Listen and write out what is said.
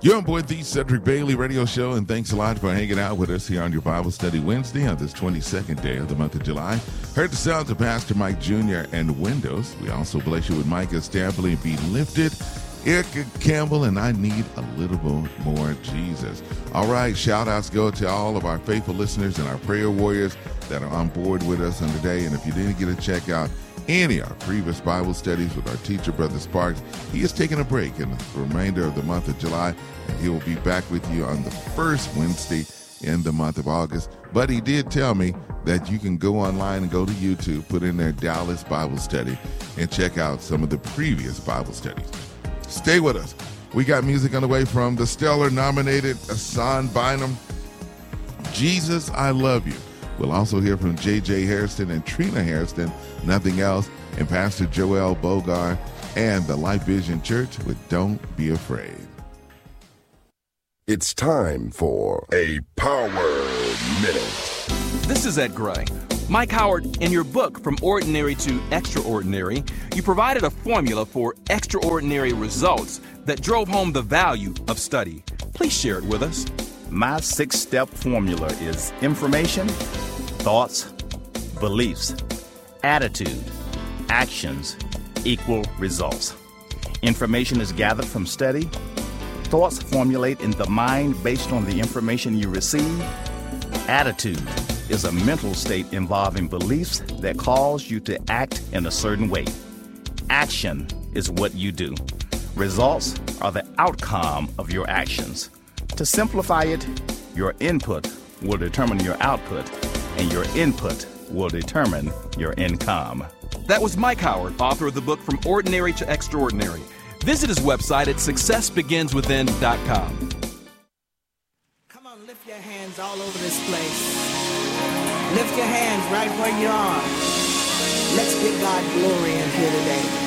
You're on board the Cedric Bailey Radio Show, and thanks a lot for hanging out with us here on your Bible Study Wednesday on this 22nd day of the month of July. Heard the sounds of Pastor Mike Jr. and Windows. We also bless you with Micah Stampley and Be Lifted, Erica Campbell, and I Need a Little More Jesus. All right, shout-outs go to all of our faithful listeners and our prayer warriors that are on board with us on today. And if you didn't get to check out any of our previous Bible studies with our teacher, Brother Sparks, he is taking a break in the remainder of the month of July, and he will be back with you on the first Wednesday in the month of August. But he did tell me that you can go online and go to YouTube, put in there Dallas Bible Study, and check out some of the previous Bible studies. Stay with us. We got music on the way from the Stellar-nominated Hassan Bynum, Jesus, I Love You. We'll also hear from J.J. Hairston and Trina Hairston, Nothing Else, and Pastor Joel Bogar and the Life Vision Church with Don't Be Afraid. It's time for a Power Minute. This is Ed Gray. Mike Howard, in your book, From Ordinary to Extraordinary, you provided a formula for extraordinary results that drove home the value of study. Please share it with us. My 6-step formula is information, thoughts, beliefs, attitude, actions equal results. Information is gathered from study. Thoughts formulate in the mind based on the information you receive. Attitude is a mental state involving beliefs that cause you to act in a certain way. Action is what you do. Results are the outcome of your actions. To simplify it, your input will determine your output, and your input will determine your income. That was Mike Howard, author of the book From Ordinary to Extraordinary. Visit his website at successbeginswithin.com. Come on, lift your hands all over this place. Lift your hands right where you are. Let's give God glory in here today.